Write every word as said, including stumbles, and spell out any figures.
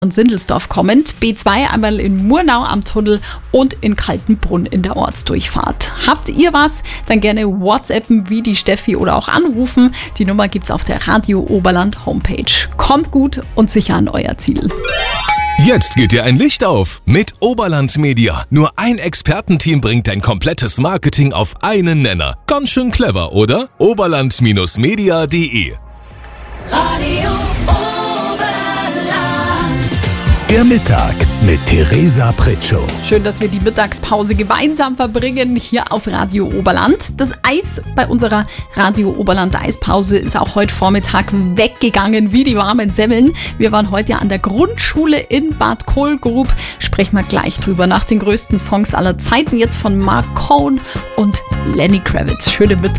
und Sindelsdorf kommend, B zwei einmal in Murnau am Tunnel und in Kaltenbrunn in der Ortsdurchfahrt. Habt ihr was? Dann gerne WhatsAppen wie die Steffi oder auch anrufen. Die Nummer gibt's auf der Radio Oberland Homepage. Kommt gut und sicher an euer Ziel. Jetzt geht dir ein Licht auf mit Oberland Media. Nur ein Expertenteam bringt dein komplettes Marketing auf einen Nenner. Ganz schön clever, oder? oberland Media punkt de Radio Der Mittag mit Theresa Pritschow. Schön, dass wir die Mittagspause gemeinsam verbringen hier auf Radio Oberland. Das Eis bei unserer Radio Oberland Eispause ist auch heute Vormittag weggegangen wie die warmen Semmeln. Wir waren heute ja an der Grundschule in Bad Kohlgrub. Sprechen wir gleich drüber nach den größten Songs aller Zeiten. Jetzt von Mark Cohn und Lenny Kravitz. Schönen Mittag.